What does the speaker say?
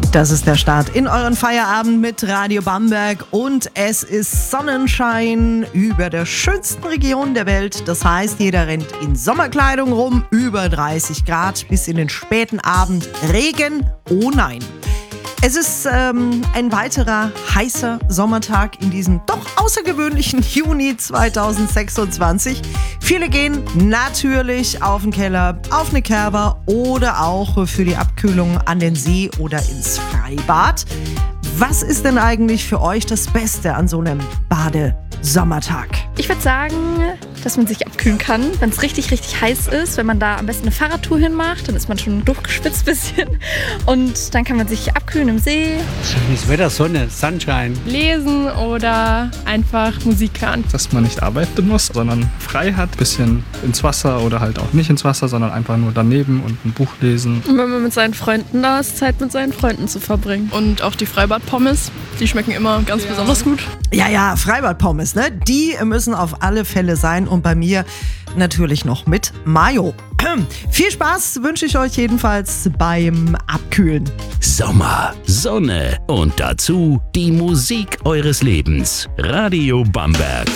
Das ist der Start in euren Feierabend mit Radio Bamberg und es ist Sonnenschein über der schönsten Region der Welt. Das heißt, jeder rennt in Sommerkleidung rum, über 30 Grad bis in den späten Abend. Regen, oh nein. Es ist ein weiterer heißer Sommertag in diesem doch außergewöhnlichen Juni 2026. Viele gehen natürlich auf den Keller, auf eine Kerber oder auch für die Abkühlung an den See oder ins Freibad. Was ist denn eigentlich für euch das Beste an so einem Badesommertag? Ich würde sagen, dass man sich abkühlen kann, wenn es richtig, richtig heiß ist. Wenn man da am besten eine Fahrradtour hinmacht, dann ist man schon durchgeschwitzt ein bisschen. Und dann kann man sich abkühlen im See. Schönes Wetter, Sonne, Sunshine. Lesen oder einfach Musik hören. Dass man nicht arbeiten muss, sondern frei hat. Ein bisschen ins Wasser oder halt auch nicht ins Wasser, sondern einfach nur daneben und ein Buch lesen. Und wenn man mit seinen Freunden da ist, Zeit mit seinen Freunden zu verbringen. Und auch die Freibadpommes, die schmecken immer ganz besonders gut. Ja, Freibadpommes, ne? Die müssen auf alle Fälle sein und bei mir natürlich noch mit Mayo. Viel Spaß wünsche ich euch jedenfalls beim Abkühlen. Sommer, Sonne und dazu die Musik eures Lebens. Radio Bamberg.